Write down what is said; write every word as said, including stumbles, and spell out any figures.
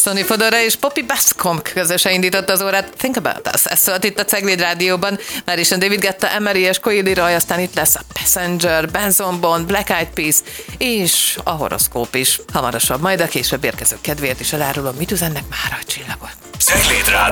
Sonny Fodorra és Poppy Bascom közösen indította az órát. Think About Us. Ez szólt itt a Cegléd Rádióban. Már is a David Guetta, Emery és Coily Ray, aztán itt lesz a Passenger, Benson Boone, Black Eyed Peas és a horoszkóp is. Hamarosabb, majd a később érkezők kedvéért is elárulom, mit üzennek már a csillagot. Cegléd Rádió.